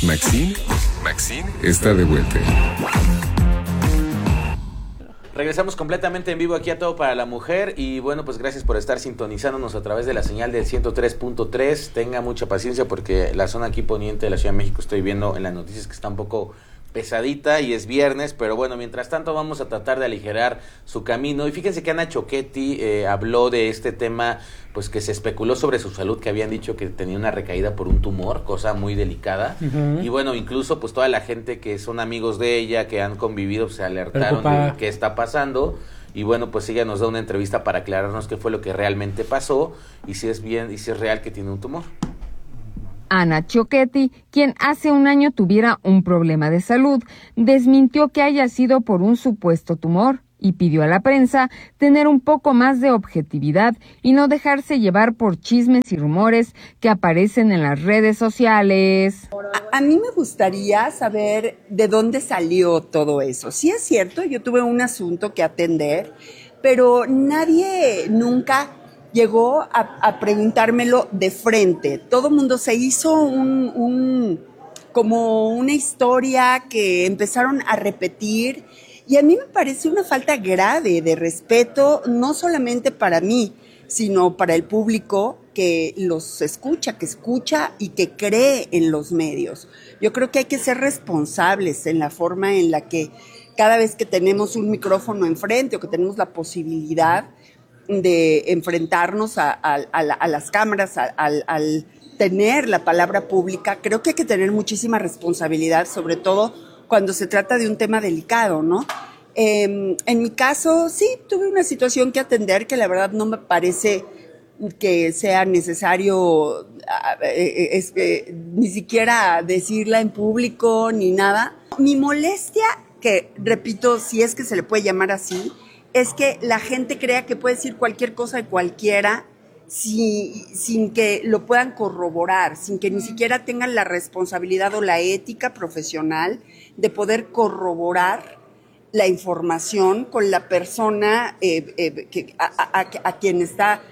Maxine está de vuelta. Regresamos completamente en vivo aquí a Todo para la Mujer y bueno, pues gracias por estar sintonizándonos a través de la señal del 103.3. Tenga mucha paciencia porque la zona aquí poniente de la Ciudad de México estoy viendo en las noticias que está un poco pesadita y es viernes, pero bueno, mientras tanto vamos a tratar de aligerar su camino. Y fíjense que Ana Choquetti habló de este tema, pues que se especuló sobre su salud, que habían dicho que tenía una recaída por un tumor, cosa muy delicada. Y bueno, incluso pues toda la gente que son amigos de ella, que han convivido, se alertaron de qué está pasando. Y bueno, pues ella nos da una entrevista para aclararnos qué fue lo que realmente pasó y si es bien y si es real que tiene un tumor. Ana Choquetti, quien hace un año tuviera un problema de salud, desmintió que haya sido por un supuesto tumor y pidió a la prensa tener un poco más de objetividad y no dejarse llevar por chismes y rumores que aparecen en las redes sociales. A mí me gustaría saber de dónde salió todo eso. Sí es cierto, yo tuve un asunto que atender, pero nadie nunca llegó a preguntármelo de frente. Todo el mundo se hizo como una historia que empezaron a repetir y a mí me parece una falta grave de respeto, no solamente para mí, sino para el público que los escucha y que cree en los medios. Yo creo que hay que ser responsables en la forma en la que cada vez que tenemos un micrófono enfrente o que tenemos la posibilidad de enfrentarnos a las cámaras, al tener la palabra pública, creo que hay que tener muchísima responsabilidad, sobre todo cuando se trata de un tema delicado, ¿no? En mi caso, sí, tuve una situación que atender que la verdad no me parece que sea necesario ni siquiera decirla en público ni nada. Mi molestia, que repito, si es que se le puede llamar así, es que la gente crea que puede decir cualquier cosa de cualquiera sin que lo puedan corroborar, sin que ni siquiera tengan la responsabilidad o la ética profesional de poder corroborar la información con la persona a quien está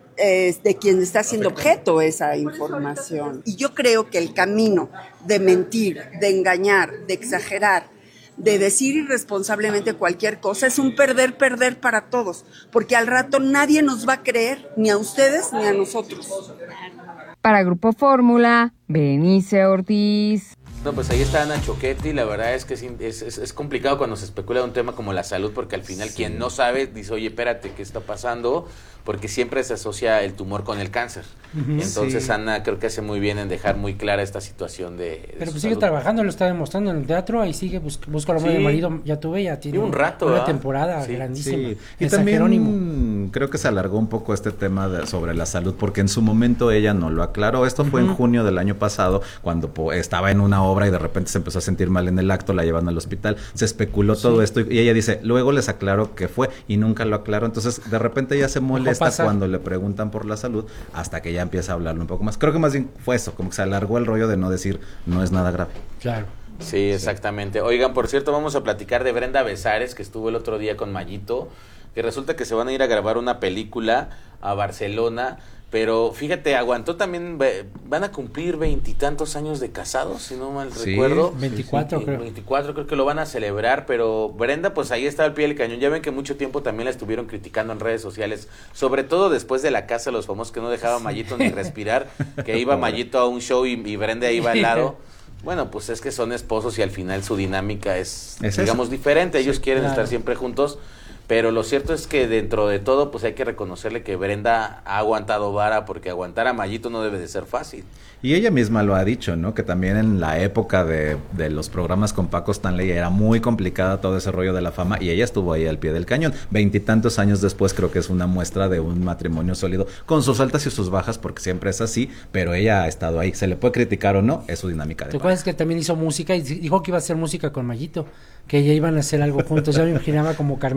de quien está siendo objeto esa información. Y yo creo que el camino de mentir, de engañar, de exagerar, de decir irresponsablemente cualquier cosa es un perder para todos, porque al rato nadie nos va a creer, ni a ustedes ni a nosotros. Para Grupo Fórmula, Berenice Ortiz. No, pues ahí está Ana Choquetti. La verdad es que es complicado cuando se especula de un tema como la salud, porque al final quien no sabe dice, oye, espérate, ¿qué está pasando? Porque siempre se asocia el tumor con el cáncer. Entonces Ana creo que hace muy bien en dejar muy clara esta situación de pero pues sigue trabajando, lo está demostrando en el teatro, ahí sigue, busca la de marido, ya tiene un rato, una temporada grandísima. Y también Jerónimo. Creo que se alargó un poco este tema sobre la salud, porque en su momento ella no lo aclaró. Esto fue en junio del año pasado, cuando estaba en una obra y de repente se empezó a sentir mal en el acto, la llevan al hospital, se especuló todo esto y ella dice, luego les aclaro que fue y nunca lo aclaró. Entonces de repente ella se molesta cuando le preguntan por la salud, hasta que ya empieza a hablarle un poco más. Creo que más bien fue eso, como que se alargó el rollo de no decir, no es nada grave. Claro. Sí, exactamente. Oigan, por cierto, vamos a platicar de Brenda Besares, que estuvo el otro día con Mayito, que resulta que se van a ir a grabar una película a Barcelona, pero fíjate, aguantó también, van a cumplir 20 y tantos años de casados, si no mal recuerdo. 24 creo. 24 creo que lo van a celebrar, pero Brenda pues ahí está al pie del cañón. Ya ven que mucho tiempo también la estuvieron criticando en redes sociales, sobre todo después de La Casa de los Famosos, que no dejaba a Mayito ni respirar, que iba Mayito a un show y Brenda iba al lado. Bueno, pues es que son esposos y al final su dinámica es digamos, diferente. Ellos quieren estar siempre juntos, pero lo cierto es que dentro de todo, pues hay que reconocerle que Brenda ha aguantado vara, porque aguantar a Mayito no debe de ser fácil. Y ella misma lo ha dicho, ¿no? Que también en la época de los programas con Paco Stanley era muy complicada todo ese rollo de la fama y ella estuvo ahí al pie del cañón. 20 y tantos años después creo que es una muestra de un matrimonio sólido, con sus altas y sus bajas, porque siempre es así, pero ella ha estado ahí. Se le puede criticar o no, es su dinámica de ¿Te acuerdas que también hizo música y dijo que iba a hacer música con Mayito? Que ya iban a hacer algo juntos. Ya me imaginaba como Carmela y Rafael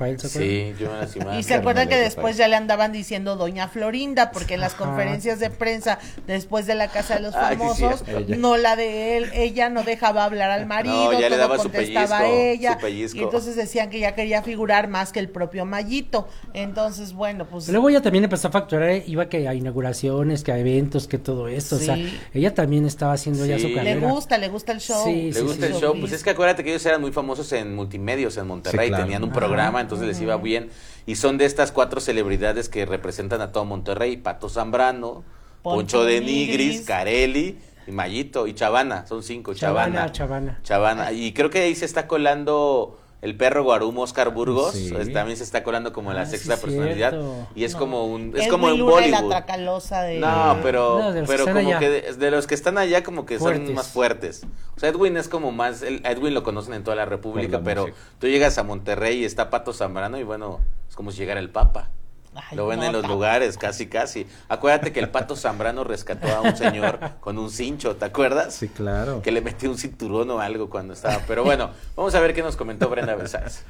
Rafael, ¿se acuerdan? Sí, yo me lastimaba. Y se acuerdan que Carmela después Rafael. ya le andaban diciendo Doña Florinda, porque en las Ajá. conferencias de prensa después de la Casa de los Ah, sí, Famosos, sí, ella. no la de él, ella no dejaba hablar al marido, No, ya le todo daba su contestaba pellizco, ella, su pellizco. y entonces decían que ya quería figurar más que el propio Mayito. Entonces, bueno, pues Luego ella también empezó a facturar, iba que a inauguraciones, que a eventos, que todo esto, o sea, Sí. ella también estaba haciendo ya Sí. su le carrera. gusta el show. Sí, Le gusta el sí. show, pues es que acuérdate que ellos eran muy famosos en multimedios en Monterrey, Sí, claro. tenían un programa, entonces les iba bien, y son de estas 4 celebridades que representan a todo Monterrey: Pato Zambrano, Poncho de Nigris, Carelli y Mayito y Chavana, son 5, Chavana. Chavana. Y creo que ahí se está colando el perro Guarumo, Oscar Burgos, Sí. También se está colando como la Ah, sexta sí, personalidad, cierto. y es como un, es Edwin como en Luna y la Bollywood. Tracalosa de... No, pero, No, de los que pero están como allá. que de los que están allá como que Fuertes. son más fuertes. O sea, Edwin es como más, Edwin lo conocen en toda la República, Por la pero música. tú llegas a Monterrey y está Pato Zambrano y bueno, es como si llegara el Papa. Ay, Lo ven no, en los tampoco. lugares, casi. Acuérdate que el Pato Zambrano rescató a un señor con un cincho, ¿te acuerdas? Sí, claro. Que le metió un cinturón o algo cuando estaba. Pero bueno, vamos a ver qué nos comentó Brenda Besares.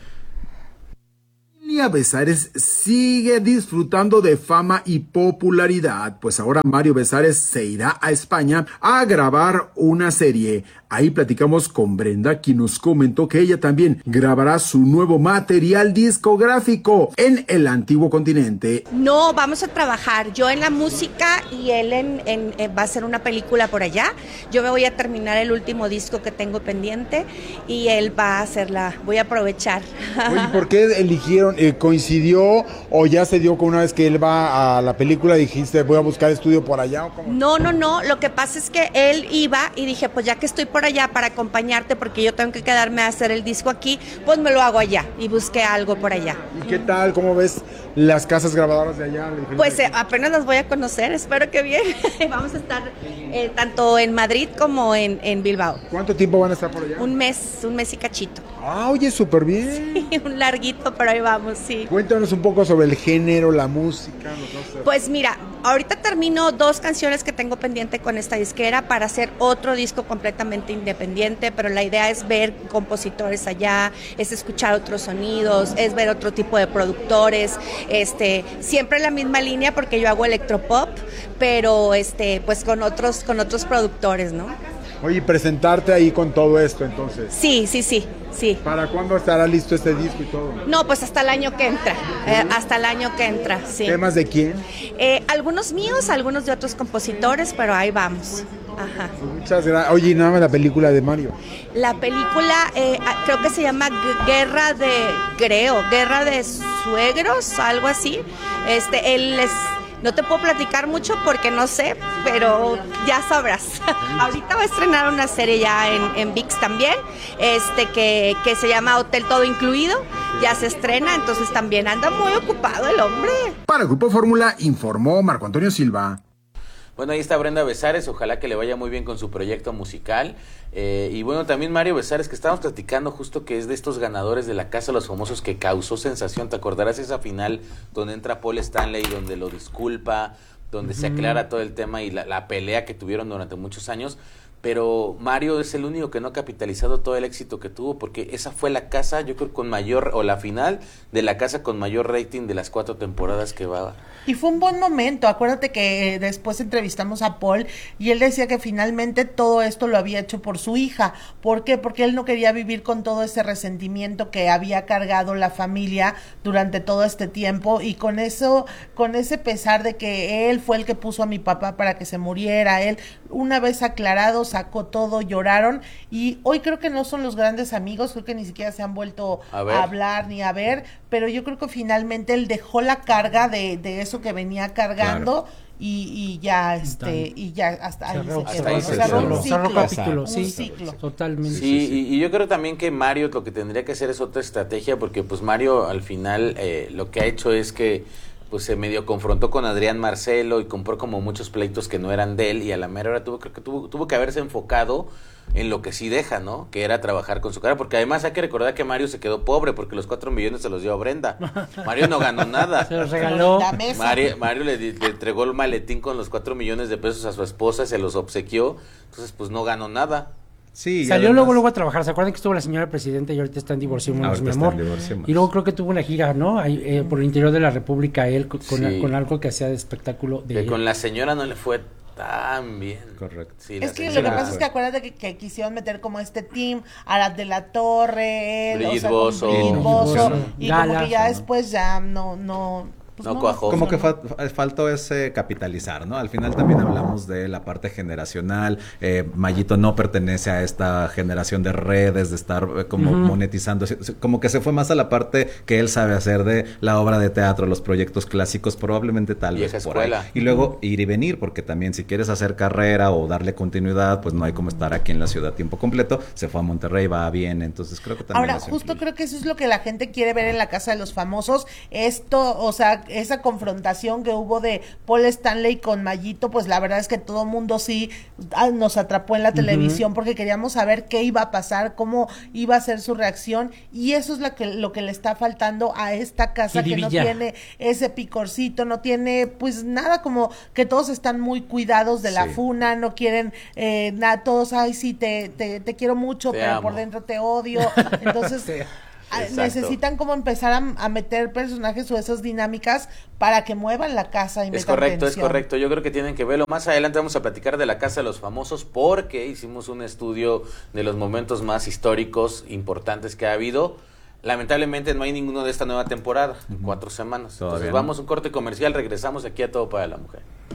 Emilia Besares sigue disfrutando de fama y popularidad, pues ahora Mario Besares se irá a España a grabar una serie. Ahí platicamos con Brenda, quien nos comentó que ella también grabará su nuevo material discográfico en el antiguo continente. No, vamos a trabajar, yo en la música y él va a hacer una película por allá. Yo me voy a terminar el último disco que tengo pendiente y él va a hacerla, voy a aprovechar. Oye, ¿por qué eligieron? ¿Coincidió o ya se dio con una vez que él va a la película dijiste voy a buscar estudio por allá? ¿O cómo? No, lo que pasa es que él iba y dije, pues ya que estoy por allá para acompañarte porque yo tengo que quedarme a hacer el disco aquí, pues me lo hago allá y busqué algo por allá. ¿Y qué tal? ¿Cómo ves las casas grabadoras de allá? Pues apenas las voy a conocer, espero que bien. Vamos a estar tanto en Madrid como en Bilbao. ¿Cuánto tiempo van a estar por allá? Un mes y cachito. Ah, oye, súper bien. Un larguito, pero ahí vamos, sí. Cuéntanos un poco sobre el género, la música. No sé. Pues mira, ahorita termino 2 canciones que tengo pendiente con esta disquera para hacer otro disco completamente independiente, pero la idea es ver compositores allá, es escuchar otros sonidos, es ver otro tipo de productores, siempre en la misma línea porque yo hago electropop, pero pues con otros productores, ¿no? Oye, presentarte ahí con todo esto entonces. Sí. ¿Para cuándo estará listo este disco y todo? No, pues hasta el año que entra, sí. ¿Temas de quién? Algunos míos, algunos de otros compositores, pero ahí vamos. Ajá. Muchas gracias. Oye, y nada más la película de Mario. La película creo que se llama Guerra de Suegros, algo así. No te puedo platicar mucho porque no sé, pero ya sabrás. Ahorita va a estrenar una serie ya en ViX también, que se llama Hotel Todo Incluido. Ya se estrena, entonces también anda muy ocupado el hombre. Para Grupo Fórmula informó Marco Antonio Silva. Bueno, ahí está Brenda Besares, ojalá que le vaya muy bien con su proyecto musical. Y bueno, también Mario Besares, que estábamos platicando justo que es de estos ganadores de la Casa de los Famosos que causó sensación. ¿Te acordarás esa final donde entra Paul Stanley, donde lo disculpa, donde se aclara todo el tema y la pelea que tuvieron durante muchos años? Pero Mario es el único que no ha capitalizado todo el éxito que tuvo, porque esa fue la casa, yo creo, con mayor, o la final de la casa con mayor rating de las 4 temporadas que va. Y fue un buen momento, acuérdate que después entrevistamos a Paul y él decía que finalmente todo esto lo había hecho por su hija. ¿Por qué? Porque él no quería vivir con todo ese resentimiento que había cargado la familia durante todo este tiempo y con ese pesar de que él fue el que puso a mi papá para que se muriera, él una vez aclarado sacó todo, lloraron y hoy creo que no son los grandes amigos, creo que ni siquiera se han vuelto a hablar ni a ver, pero yo creo que finalmente él dejó la carga de eso que venía cargando. Claro. Y ya hasta ahí se quedó. Cerró capítulo, un sí, ciclo. Totalmente. Sí, y yo creo también que Mario lo que tendría que hacer es otra estrategia, porque pues Mario al final lo que ha hecho es que pues se medio confrontó con Adrián Marcelo y compró como muchos pleitos que no eran de él, y a la mera hora tuvo que haberse enfocado en lo que sí deja, ¿no? Que era trabajar con su cara, porque además hay que recordar que Mario se quedó pobre porque los 4 millones se los dio a Brenda. Mario no ganó nada. Se los regaló. Mario le entregó el maletín con los 4 millones de pesos a su esposa, se los obsequió, entonces pues no ganó nada. Sí, salió además, luego a trabajar. ¿Se acuerdan que estuvo la señora presidenta y ahorita está en divorciémonos, ahorita mi está amor? en divorciémonos. Y luego creo que tuvo una gira, ¿no? Ahí, por el interior de la República, él Sí. con algo que hacía de espectáculo de Que ella. con la señora no le fue tan bien. Correcto. Sí, la Es que lo señora que pasa fue- es que acuérdate que quisieron meter como este team a la de la Torre, él, Brigitte o sea, con Bosso. Brigitte Bosso, y como Gala, que ya ¿no? después ya pues No cuajó. Como que funcionó. faltó ese capitalizar, ¿no? Al final también hablamos de la parte generacional. Mayito no pertenece a esta generación de redes, de estar como monetizando. Como que se fue más a la parte que él sabe hacer de la obra de teatro, los proyectos clásicos, probablemente tal Vieja vez por escuela. ahí. Y luego ir y venir, porque también si quieres hacer carrera o darle continuidad, pues no hay como estar aquí en la ciudad a tiempo completo. Se fue a Monterrey, va, viene, entonces creo que también Ahora, eso justo influye. creo que eso es lo que la gente quiere ver en la Casa de los Famosos. Esto, o sea, esa confrontación que hubo de Paul Stanley con Mayito, pues la verdad es que todo mundo sí nos atrapó en la televisión porque queríamos saber qué iba a pasar, cómo iba a ser su reacción, y eso es lo que le está faltando a esta casa, que no Jiribilla. tiene ese picorcito, no tiene pues nada, como que todos están muy cuidados de la Sí. funa, no quieren nada, todos, ay sí, te quiero mucho, Te pero amo. por dentro te odio. Entonces Exacto. necesitan como empezar a meter personajes o esas dinámicas para que muevan la casa y Es metan correcto, es tensión. correcto. Yo creo que tienen que verlo. Más adelante vamos a platicar de la Casa de los Famosos porque hicimos un estudio de los momentos más históricos, importantes que ha habido. Lamentablemente no hay ninguno de esta nueva temporada, 4 semanas. Todavía Entonces no. vamos a un corte comercial, regresamos aquí a Todo para la Mujer.